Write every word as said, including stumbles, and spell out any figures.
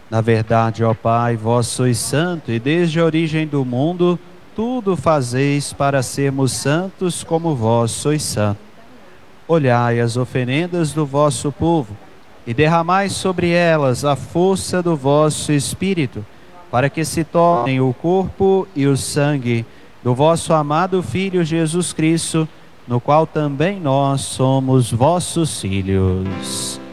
Na verdade, ó Pai, vós sois santo e desde a origem do mundo tudo fazeis para sermos santos como vós sois santo. Olhai as oferendas do vosso povo e derramai sobre elas a força do vosso Espírito, para que se tornem o corpo e o sangue do vosso amado Filho Jesus Cristo, no qual também nós somos vossos filhos.